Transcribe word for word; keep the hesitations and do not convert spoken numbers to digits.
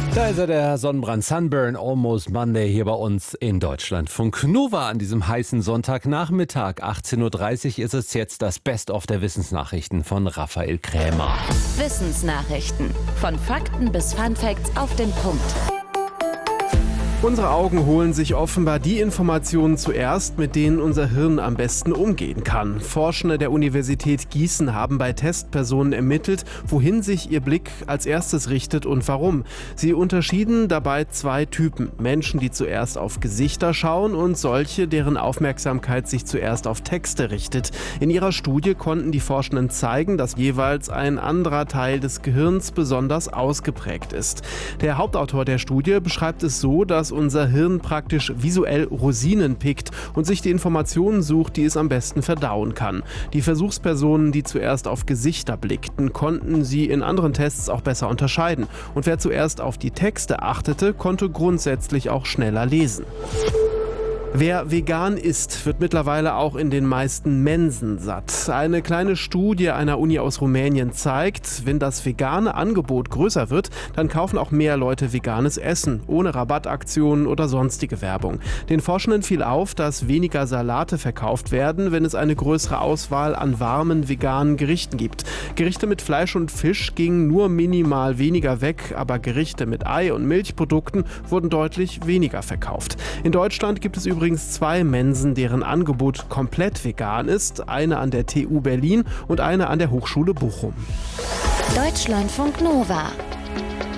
Da ist er, der Sonnenbrand Sunburn Almost Monday hier bei uns in Deutschlandfunk Nova an diesem heißen Sonntagnachmittag. achtzehn Uhr dreißig ist es jetzt das Best-of der Wissensnachrichten von Raphael Krämer. Wissensnachrichten. Von Fakten bis Funfacts auf den Punkt. Unsere Augen holen sich offenbar die Informationen zuerst, mit denen unser Hirn am besten umgehen kann. Forschende der Universität Gießen haben bei Testpersonen ermittelt, wohin sich ihr Blick als erstes richtet und warum. Sie unterschieden dabei zwei Typen. Menschen, die zuerst auf Gesichter schauen, und solche, deren Aufmerksamkeit sich zuerst auf Texte richtet. In ihrer Studie konnten die Forschenden zeigen, dass jeweils ein anderer Teil des Gehirns besonders ausgeprägt ist. Der Hauptautor der Studie beschreibt es so, dass unser Hirn praktisch visuell Rosinen pickt und sich die Informationen sucht, die es am besten verdauen kann. Die Versuchspersonen, die zuerst auf Gesichter blickten, konnten sie in anderen Tests auch besser unterscheiden. Und wer zuerst auf die Texte achtete, konnte grundsätzlich auch schneller lesen. Wer vegan isst, wird mittlerweile auch in den meisten Mensen satt. Eine kleine Studie einer Uni aus Rumänien zeigt, wenn das vegane Angebot größer wird, dann kaufen auch mehr Leute veganes Essen, ohne Rabattaktionen oder sonstige Werbung. Den Forschenden fiel auf, dass weniger Salate verkauft werden, wenn es eine größere Auswahl an warmen veganen Gerichten gibt. Gerichte mit Fleisch und Fisch gingen nur minimal weniger weg, aber Gerichte mit Ei- und Milchprodukten wurden deutlich weniger verkauft. In Deutschland gibt es übrigens übrigens zwei Mensen, deren Angebot komplett vegan ist. Eine an der T U Berlin und eine an der Hochschule Bochum. Deutschlandfunk Nova.